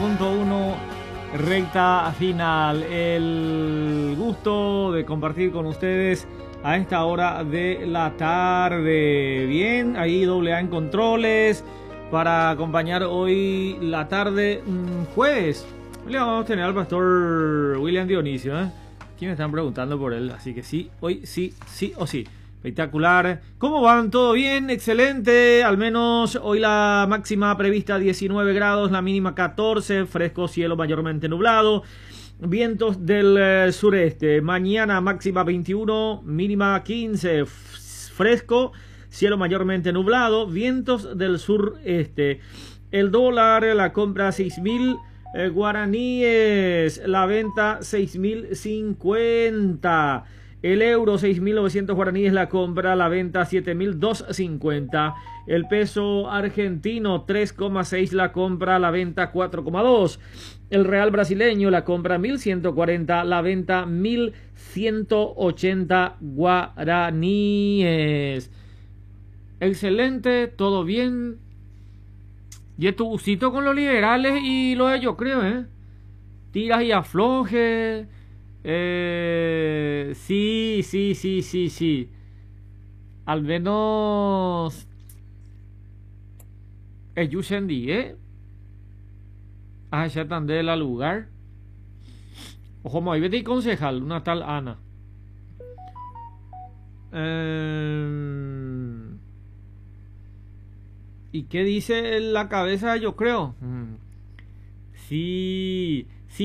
90.1 recta final. El gusto de compartir con ustedes a esta hora de la tarde. Bien, ahí AA en controles para acompañar hoy la tarde, jueves. Le vamos a tener al pastor William Dionisio, Aquí me están preguntando por él, así que sí, hoy sí, sí o sí. Espectacular. ¿Cómo van? ¿Todo bien? Excelente. Al menos hoy la máxima prevista 19 grados, la mínima 14, fresco, cielo mayormente nublado, vientos del sureste. Mañana máxima 21, mínima 15, fresco, cielo mayormente nublado, vientos del sureste. El dólar, la compra 6.000 guaraníes, la venta 6.050. El euro 6.900 guaraníes la compra, la venta 7.250. El peso argentino 3,6 la compra, la venta 4,2. El real brasileño la compra 1.140, la venta 1.180 guaraníes. Excelente, todo bien. Y tu gustito con los liberales y lo de yo creo, tiras y aflojes. Sí. Al menos ellos entendí, a ese tandela lugar. Ojo, me voy a concejal, una tal Ana. ¿Y qué dice la cabeza? Yo creo. Sí, si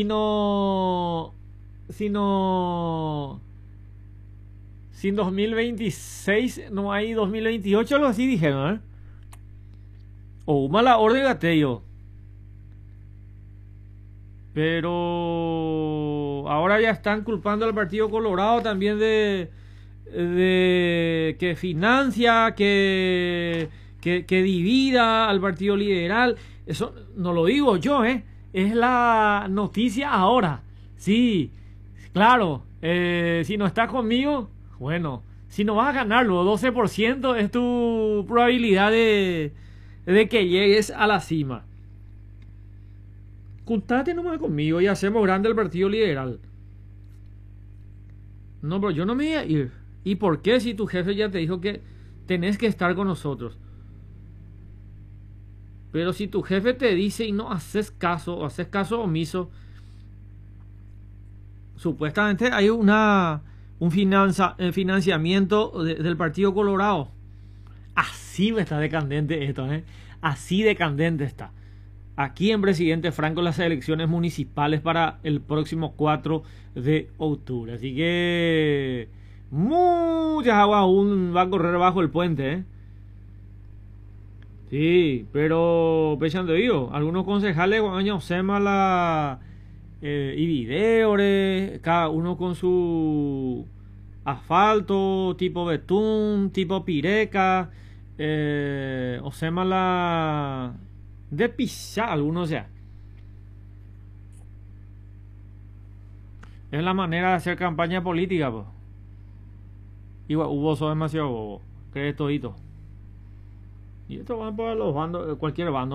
sin 2026 no hay 2028, algo así dijeron, o mala orden gatillo. Pero ahora ya están culpando al Partido Colorado también de que financia, que divida al Partido Liberal. Eso no lo digo yo, es la noticia ahora. Sí, claro, si no estás conmigo, bueno, si no vas a ganarlo, 12% es tu probabilidad de que llegues a la cima. Juntate nomás conmigo y hacemos grande el Partido Liberal. No, pero yo no me voy a ir. ¿Y por qué si tu jefe ya te dijo que tenés que estar con nosotros? Pero si tu jefe te dice y no haces caso, o haces caso omiso, supuestamente hay un financiamiento del Partido Colorado. Así está de candente esto, así de candente está. Aquí en Presidente Franco las elecciones municipales para el próximo 4 de octubre. Así que muchas aguas aún van a correr bajo el puente, Sí, pero pechando digo, algunos concejales año sema la y videos, cada uno con su asfalto, tipo betún, tipo pireca, o sema la de pisar algunos ya. Es la manera de hacer campaña política, pues. Igual, hubo eso demasiado bobo, crees todito. Y esto van para los bandos, cualquier bando.